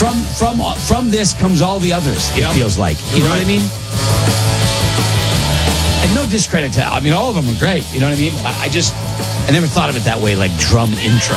From this comes all the others, it feels like. You know what I mean? And no discredit to, all of them are great. You know what I mean? I never thought of it that way, like drum intro.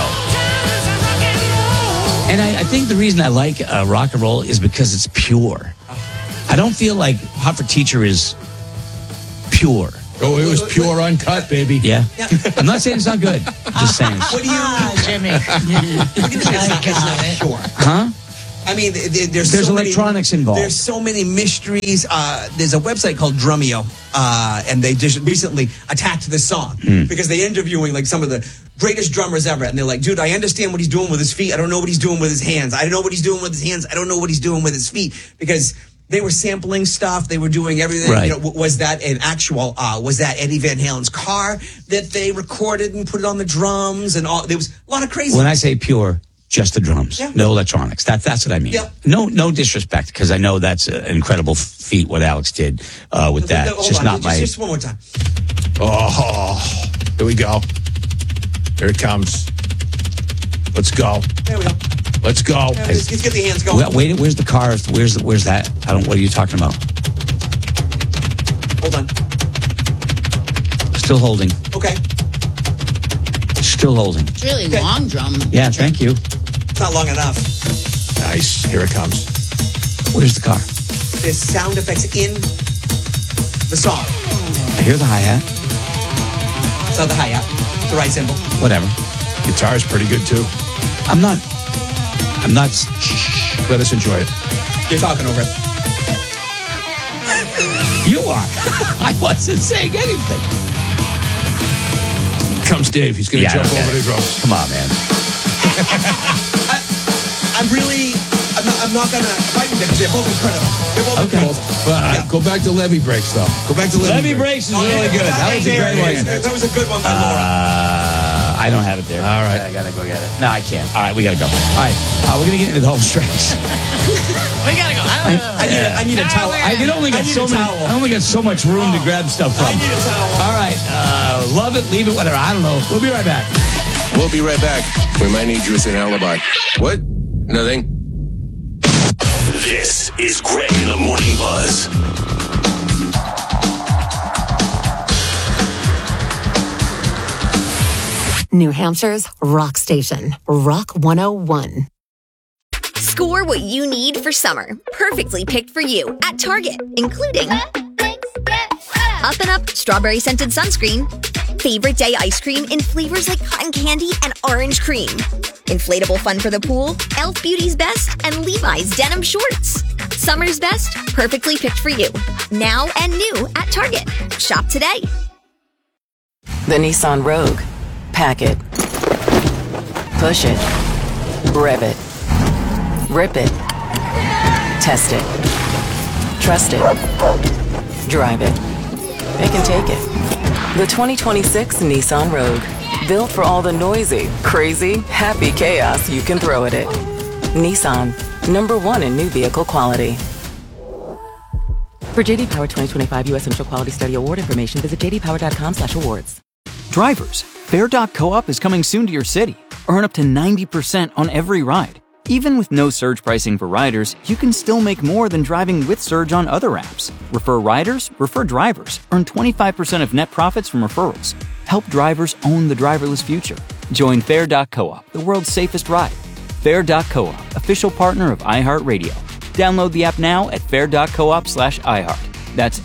And I think the reason I like rock and roll is because it's pure. I don't feel like Hot for Teacher is pure. Oh, it was pure uncut, baby. Yeah. I'm not saying it's not good. I'm just saying. What do you... Jimmy. What do you think it's not pure? Huh? I mean, there's so many, electronics involved. There's so many mysteries. There's a website called Drumeo, and they just recently attacked this song because they're interviewing like some of the greatest drummers ever, and they're like, dude, I understand what he's doing with his feet. I don't know what he's doing with his hands. I don't know what he's doing with his hands. I don't know what he's doing with his feet, because they were sampling stuff. They were doing everything. Right. Was that an actual? Was that Eddie Van Halen's car that they recorded and put it on the drums and all? There was a lot of crazy. When I say pure, just the drums, no electronics. That's what I mean. Yeah. No disrespect, because I know that's an incredible feat what Alex did with that. Hold just on, not my. Just one more time. Oh, here we go. Here it comes. Let's go. There we go. Let's go. Yeah, let's get the hands going. Wait, where's the car? Where's that? I don't. What are you talking about? Hold on. Still holding. Okay. Still holding. It's really long drum. Yeah, thank you. It's not long enough. Nice. Here it comes. Where's the car? There's sound effects in the song. I hear the hi-hat. It's not the hi-hat. It's the right cymbal. Whatever. Guitar's pretty good, too. I'm not. Let us enjoy it. You're talking over it. You are. I wasn't saying anything. Comes Dave. He's going to jump over the drums. Come on, man. I'm not going to fight with them. They're both incredible. Okay. Well, go back to Levy Breaks, though. Go back to Levy Breaks is really good. That was a great one. That was a good one by Laura. I don't have it there. All right. I gotta go get it. No, I can't. All right, we gotta go. All right, we're gonna get into the home stretch. We gotta go. I need a towel. I only got so much room to grab stuff from. I need a towel. All right, love it, leave it, whatever. I don't know. We'll be right back. We'll be right back. We might need you as an alibi. What? Nothing. This is Greg in the Morning Buzz. New Hampshire's rock station, Rock 101. Score what you need for summer. Perfectly picked for you at Target, including Up and Up strawberry scented sunscreen, favorite day ice cream in flavors like cotton candy and orange cream, inflatable fun for the pool, Elf Beauty's Best, and Levi's denim shorts. Summer's best, perfectly picked for you. Now and new at Target. Shop today. The Nissan Rogue. Pack it. Push it. Rev it. Rip it. Test it. Trust it. Drive it. It can take it. The 2026 Nissan Rogue. Built for all the noisy, crazy, happy chaos you can throw at it. Nissan. #1 in new vehicle quality. For JD Power 2025 U.S. Initial Quality Study Award information, visit jdpower.com/awards. Drivers, Fare.coop is coming soon to your city. Earn up to 90% on every ride. Even with no surge pricing for riders, you can still make more than driving with surge on other apps. Refer riders, refer drivers. Earn 25% of net profits from referrals. Help drivers own the driverless future. Join Fare.coop, the world's safest ride. Fare.coop, official partner of iHeartRadio. Download the app now at fare.coop/iHeart. That's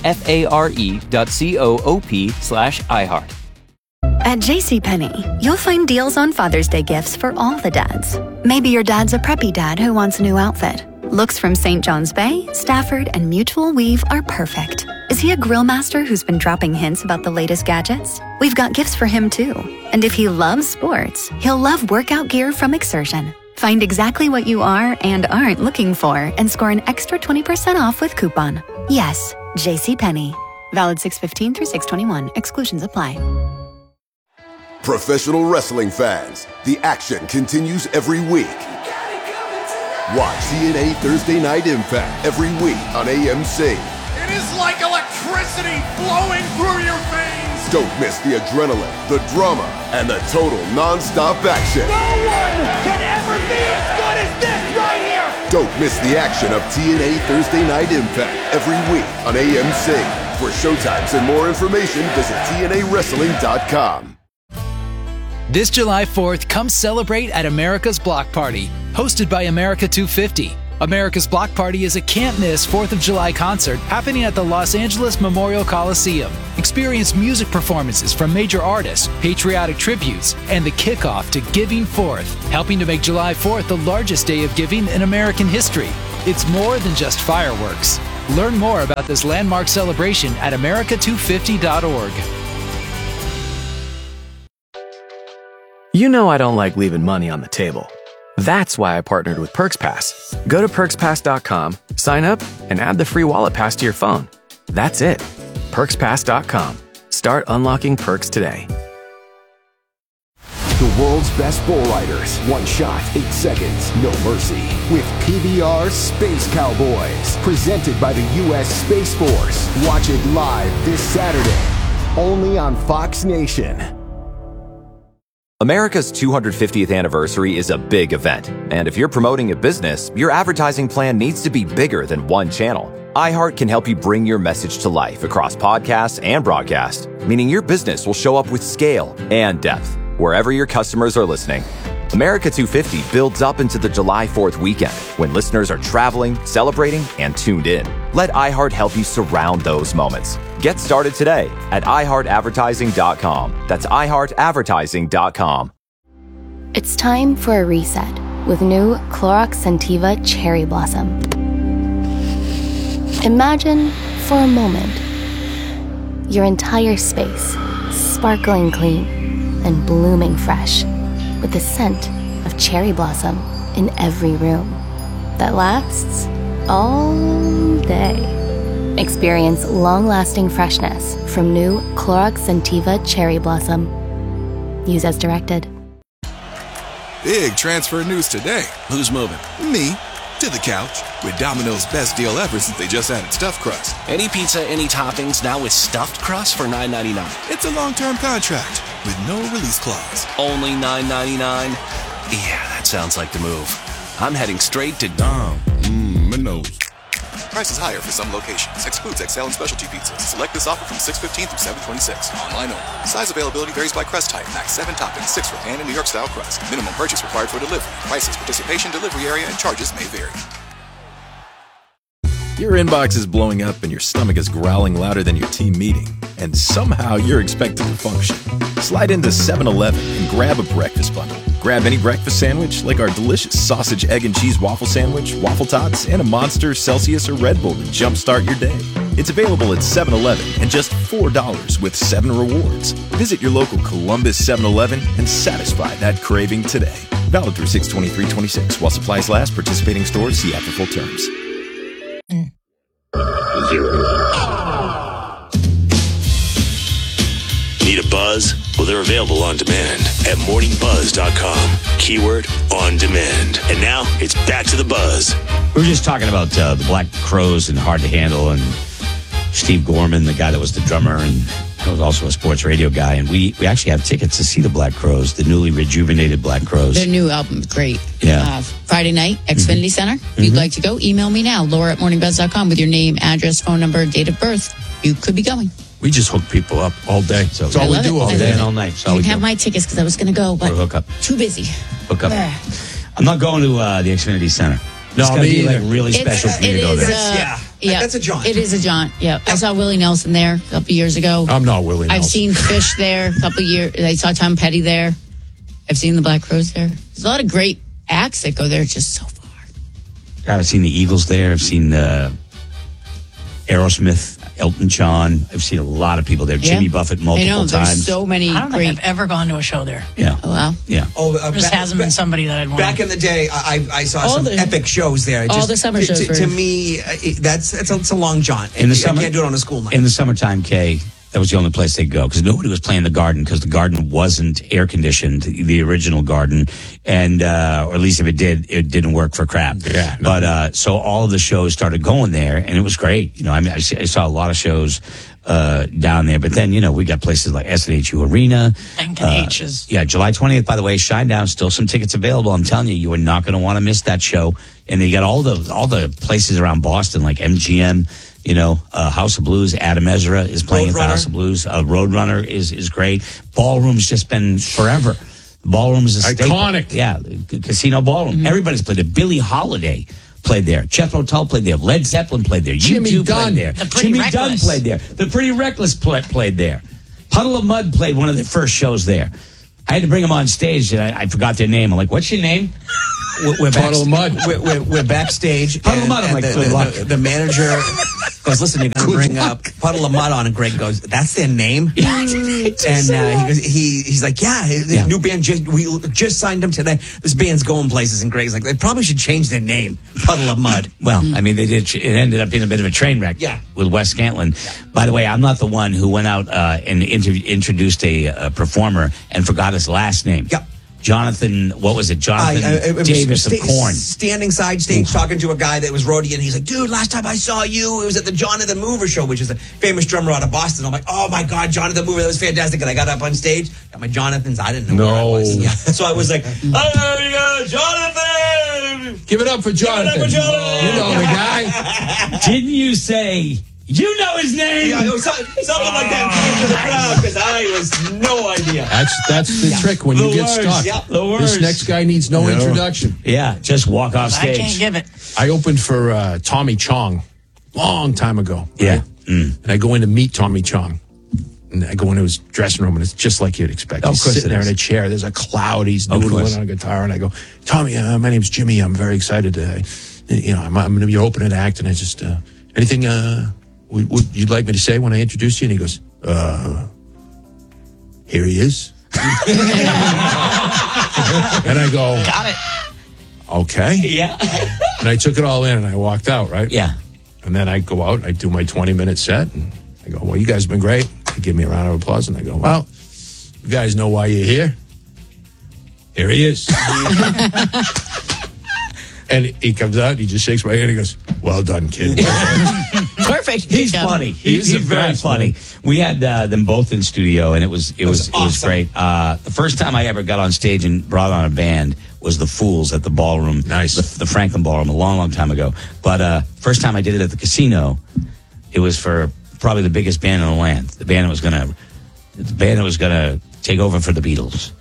FARE.coop/iHeart. At JCPenney, you'll find deals on Father's Day gifts for all the dads. Maybe your dad's a preppy dad who wants a new outfit. Looks from St. John's Bay, Stafford, and Mutual Weave are perfect. Is he a grill master who's been dropping hints about the latest gadgets? We've got gifts for him too. And if he loves sports, he'll love workout gear from Exertion. Find exactly what you are and aren't looking for and score an extra 20% off with coupon. Yes, JCPenney. Valid 6/15 through 6/21. Exclusions apply. Professional wrestling fans, the action continues every week. Watch TNA Thursday Night Impact every week on AMC. It is like electricity flowing through your veins. Don't miss the adrenaline, the drama, and the total non-stop action. No one can ever be as good as this right here. Don't miss the action of TNA Thursday Night Impact every week on AMC. For showtimes and more information, visit TNAWrestling.com. This July 4th, come celebrate at America's Block Party, hosted by America 250. America's Block Party is a can't-miss 4th of July concert happening at the Los Angeles Memorial Coliseum. Experience music performances from major artists, patriotic tributes, and the kickoff to Giving Forth, helping to make July 4th the largest day of giving in American history. It's more than just fireworks. Learn more about this landmark celebration at america250.org. You know I don't like leaving money on the table. That's why I partnered with PerksPass. Go to PerksPass.com, sign up, and add the free wallet pass to your phone. That's it. PerksPass.com. Start unlocking perks today. The world's best bull riders. One shot, 8 seconds, no mercy. With PBR Space Cowboys. Presented by the U.S. Space Force. Watch it live this Saturday. Only on Fox Nation. America's 250th anniversary is a big event, and if you're promoting a business, your advertising plan needs to be bigger than one channel. iHeart can help you bring your message to life across podcasts and broadcast, meaning your business will show up with scale and depth wherever your customers are listening. America 250 builds up into the July 4th weekend when listeners are traveling, celebrating, and tuned in. Let iHeart help you surround those moments. Get started today at iHeartAdvertising.com. That's iHeartAdvertising.com. It's time for a reset with new Clorox Scentiva Cherry Blossom. Imagine for a moment your entire space sparkling clean and blooming fresh with the scent of cherry blossom in every room that lasts all day. Experience long-lasting freshness from new Clorox Scentiva Cherry Blossom. Use as directed. Big transfer news today. Who's moving? Me. To the couch. With Domino's best deal ever since they just added stuffed crust. Any pizza, any toppings, now with stuffed crust for $9.99. It's a long-term contract with no release clause. Only $9.99? Yeah, that sounds like the move. I'm heading straight to Dom. Domino's. Prices higher for some locations. Excludes XL and specialty pizzas. Select this offer from 6/15 through 7/26. Online only. Size availability varies by crust type. Max 7 toppings, 6 for pan and New York style crust. Minimum purchase required for delivery. Prices, participation, delivery area, and charges may vary. Your inbox is blowing up and your stomach is growling louder than your team meeting, and somehow you're expected to function. Slide into 7-Eleven and grab a breakfast bundle. Grab any breakfast sandwich like our delicious sausage, egg, and cheese waffle sandwich, waffle tots, and a Monster, Celsius, or Red Bull to jumpstart your day. It's available at 7-Eleven and just $4 with 7 rewards. Visit your local Columbus 7-Eleven and satisfy that craving today. Valid through 6/23/26 while supplies last. Participating stores see app for full terms. Need a buzz? Well, they're available on demand at morningbuzz.com. Keyword on demand. And now it's back to the buzz. We were just talking about the Black Crowes and Hard to Handle and Steve Gorman, the guy that was the drummer and was also a sports radio guy. And we actually have tickets to see the Black Crowes, the newly rejuvenated Black Crowes. Their new album is great. Yeah. Friday night, Xfinity Center. If you'd like to go, email me now, Laura@morningbuzz.com with your name, address, phone number, date of birth. You could be going. We just hook people up all day. So that's all we do all day and all night. I didn't have my tickets because I was going to go, but hook up. too busy. Hook up. I'm not going to the Xfinity Center. No, it's going to be either. like really special for me to go there. Yeah, that's a jaunt. It is a jaunt. Yeah, I saw Willie Nelson there a couple years ago. I'm not Willie Nelson. I've seen Fish there a couple years. I saw Tom Petty there. I've seen the Black Crowes there. There's a lot of great acts that go there just so far. God, I've seen the Eagles there. I've seen Aerosmith, Elton John. I've seen a lot of people there. Jimmy Buffett multiple times. There's so many. I don't think I've ever gone to a show there. Yeah. Oh, wow. Yeah. There just hasn't been somebody that I'd want. Back in the day, I saw some epic shows there. All the summer shows. To me, it's a long jaunt. In the summer, I can't do it on a school night. In the summertime, Kay, that was the only place they'd go because nobody was playing the Garden because the Garden wasn't air conditioned, the original Garden, and or at least if it did, it didn't work for crap. Yeah. But so all of the shows started going there, and it was great. You know, I mean, I saw a lot of shows down there. But then, we got places like SNHU Arena. H is. Yeah, July 20th, by the way, Shinedown, still some tickets available. I'm telling you, you are not going to want to miss that show. And then you got all the places around Boston, like MGM, House of Blues. Adam Ezra is playing at the House of Blues. Roadrunner is great. Ballroom's just been forever. Ballroom is a staple. Iconic. Yeah, Casino Ballroom. Everybody's played there. Billie Holiday played there. Jethro Tull played there. Led Zeppelin played there. Jimmy U2 Dunn. played there. Jimmy Dunn played there. The Pretty Reckless played there. Puddle of Mud played one of the first shows there. I had to bring them on stage, and I forgot their name. I'm like, what's your name? We're Puddle of Mud. We're backstage. Puddle of Mud. I'm like, good luck. The manager goes, listen, you're going to bring up Puddle of Mud on. And Greg goes, that's their name? And he goes, he's like, yeah, new band, we just signed them today. This band's going places. And Greg's like, they probably should change their name, Puddle of Mud. Well, I mean, they did. It ended up being a bit of a train wreck with Wes Scantlin. Yeah. By the way, I'm not the one who went out and introduced a performer and forgot his last name. Yep. Jonathan, what was it? Jonathan Davis of Korn. Standing side stage talking to a guy that was roadie, and he's like, dude, last time I saw you, it was at the Jonathan Mover show, which is a famous drummer out of Boston. I'm like, oh my God, Jonathan Mover, that was fantastic. And I got up on stage, got my Jonathan's, I didn't know where I was. Yeah. So I was like, oh, Jonathan! Give it up for Jonathan. Give it up for Jonathan. You know the guy. Didn't you say... You know his name. Yeah, it was something like that came to the crowd because I was no idea. That's the trick when you get stuck. Yeah, this next guy needs no introduction. Yeah, just walk off stage. I can't give it. I opened for Tommy Chong long time ago. Yeah. Right? And I go in to meet Tommy Chong. And I go into his dressing room, and it's just like you'd expect. He's sitting there in a chair. There's a cloud. He's noodling on a guitar. And I go, Tommy, my name's Jimmy. I'm very excited. I'm going to be your opening act. And I just, anything... Would you'd like me to say when I introduce you? And he goes, here he is. And I go, got it. Okay. Yeah. And I took it all in and I walked out, right? Yeah. And then I go out and I do my 20-minute set. And I go, well, you guys have been great. They give me a round of applause. And I go, well, you guys know why you're here? Here he is. And he comes out, he just shakes my hand, and he goes, well done, kid. Perfect. He's funny. He's very funny. We had them both in studio, and it was great. The first time I ever got on stage and brought on a band was the Fools at the Ballroom. Nice. The Franklin Ballroom a long, long time ago. But first time I did it at the casino, it was for probably the biggest band in the land. The band that was gonna take over for the Beatles.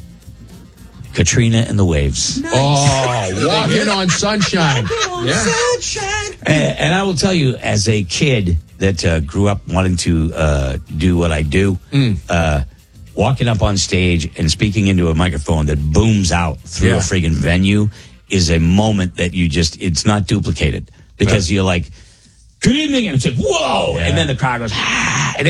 Katrina and the Waves. Nice. Oh, walking on sunshine. Sunshine. And I will tell you, as a kid that grew up wanting to do what I do, walking up on stage and speaking into a microphone that booms out through a friggin' venue is a moment that it's not duplicated. Because you're like, good evening, and it's like, whoa! Yeah. And then the crowd goes, and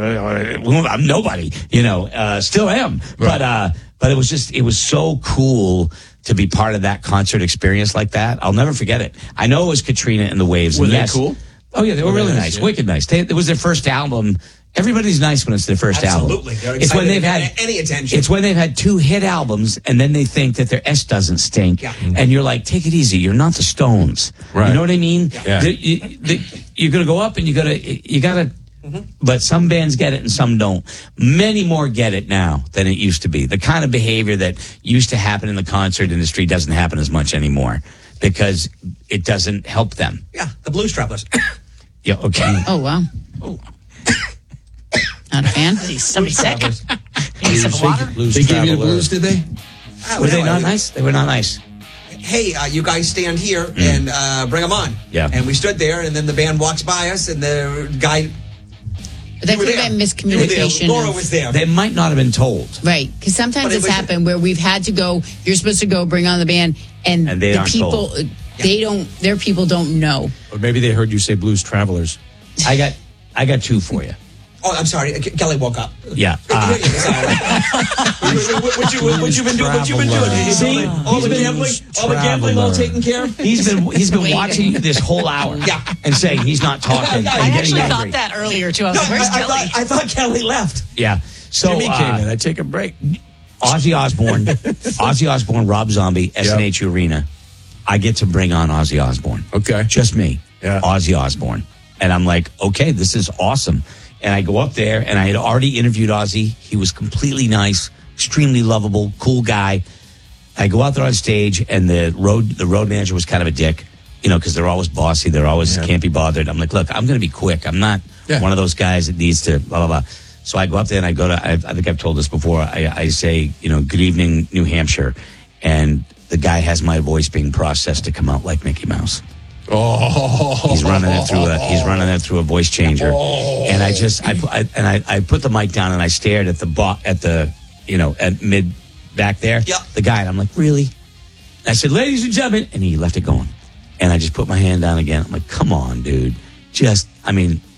I'm nobody, still am. Right. But it was so cool to be part of that concert experience like that. I'll never forget it. I know it was Katrina and the Waves. Were they cool? Oh yeah, they were really nice, wicked nice. It was their first album. Everybody's nice when it's their first album. Absolutely. It's when they've had any attention. It's when they've had 2 hit albums and then they think that their S doesn't stink. Yeah. And you're like, take it easy. You're not the Stones. Right. You know what I mean? Yeah. You're going to go up and you got to, but some bands get it and some don't. Many more get it now than it used to be. The kind of behavior that used to happen in the concert industry doesn't happen as much anymore because it doesn't help them. Yeah. The Blues Travelers. Yeah. Okay. Oh, wow. Oh. Not a fan? Is somebody sick? Need some water? They gave you the blues, did they? Were they not nice? They were not nice. Hey, you guys stand here and bring them on. Yeah. And we stood there, and then the band walks by us, and the guy... That could have been miscommunication. Laura was there. They might not have been told. Right, because sometimes it's happened where we've had to go, you're supposed to go bring on the band, and they the aren't people, told. their people don't know. Or maybe they heard you say Blues Travelers. I got 2 for you. Oh, I'm sorry. Kelly woke up. Yeah. What you been doing? See, all the gambling all taken care of. He's been watching you this whole hour. Yeah. And saying he's not talking. I actually thought that earlier too. I was like, where's Kelly? I thought Kelly left. Yeah. So Jimmy came in. I take a break. Ozzy Osbourne, Rob Zombie, SNH Arena. I get to bring on Ozzy Osbourne. Okay. Just me. Yeah. Ozzy Osbourne. And I'm like, okay, this is awesome. And I go up there, and I had already interviewed Ozzy. He was completely nice, extremely lovable, cool guy. I go out there on stage, and the road manager was kind of a dick, because they're always bossy. They're always can't be bothered. I'm like, look, I'm going to be quick. I'm not one of those guys that needs to blah, blah, blah. So I go up there, and I go to, I think I've told this before, I say, good evening, New Hampshire. And the guy has my voice being processed to come out like Mickey Mouse. Oh, he's running it through a voice changer, and I put the mic down and I stared at at mid back there, the guy, and I'm like, really? And I said, ladies and gentlemen, and he left it going, and I just put my hand down again. I'm like, come on, dude,